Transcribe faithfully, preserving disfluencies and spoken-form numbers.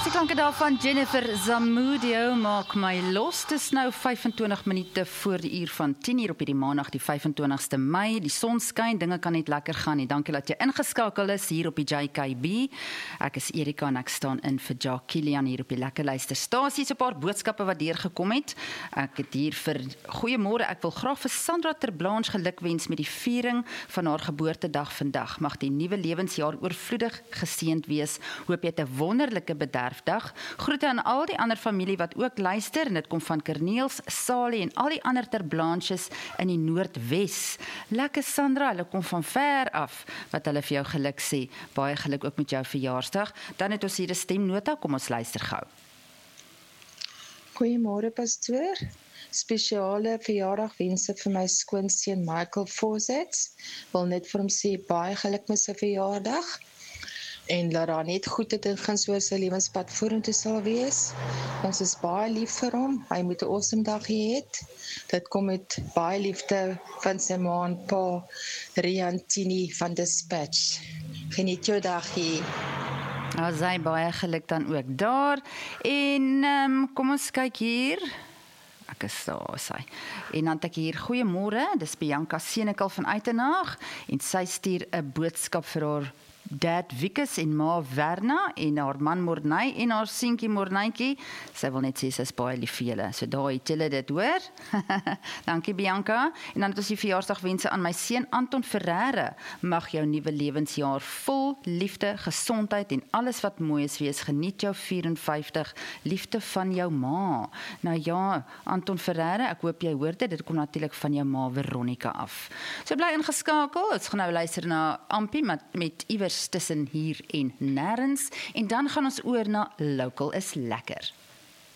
Die klanke daar van Jennifer Zamudio maak my los. Dit is nou vyfentwintig minute voor die uur van tien uur op hierdie maandag, die vyfentwintigste Mei. Die son skyn, dinge kan net lekker gaan nie. Dankie dat jy ingeskakel is hier op die J K B. Ek is Erika en ek staan in vir Jacques Kilian hier op die Lekker Luisterstasie. So 'n paar boodskappe wat deurgekom het. Ek het hier vir goeiemôre. Ek wil graag vir Sandra Terblanche gelukwens met die viering van haar geboortedag vandag. Mag die nuwe lewensjaar oorvloedig geseënd wees. Hoop jy het 'n wonderlike bederfdag. Groete aan al die ander familie wat ook luister, en dit kom van Kerniels, Salie en al die ander Terblanches in die Noordwes. Lekker Sandra, hulle kom van ver af, wat hulle vir jou geluk sê. Baie geluk ook met jou verjaarsdag. Dan het ons hier 'n stemnota, kom ons luister gou. Goeiemôre pastoor. Spesiale verjaardagwense vir my skoonseun Michael Fawcett. Wil net vir hom sê baie geluk met sy verjaardag. En laat daar net goed het en guns oor sy lewenspad vorentoe sal wees. Ons is baie lief vir hom. Hy moet 'n awesome dag hê. Dit kom met baie liefde van sy ma en pa Rian Tini van Dispatch. Geniet jou dag hier. Nou, sy baie geluk dan ook daar. En um, kom ons kyk hier. Ek is daar, sy. En dan het ek hier, goeiemôre, dis Bianca Senekal van Uitenaag, en sy stuur 'n boodskap vir haar Dad Wikus en ma Werna en haar man Morney en haar seentjie Morneytjie. Sy wil net sê sy is baie lief vir julle. So daar het julle dit hoor. Dankie Bianca. En dan het ons die verjaarsdagwense aan my seun Anton Ferreira. Mag jou nuwe lewensjaar vol liefde, gesondheid en alles wat mooi is wees. Geniet jou vyf en vyftig. Liefde van jou ma. Nou ja, Anton Ferreira, ek hoop jy hoor dit. Dit kom natuurlik van jou ma Veronica af. So bly ingeskakel. Ons gaan nou luister na Ampie met, met iewers tussen hier en nêrens, en dan gaan ons oor na Local is Lekker.